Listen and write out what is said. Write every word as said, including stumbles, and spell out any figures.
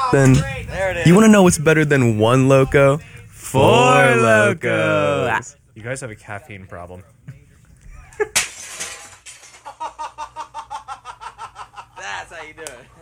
Then There it is. you want to know what's better than one Loco? Four Locos. You guys have a caffeine problem. That's how you do it.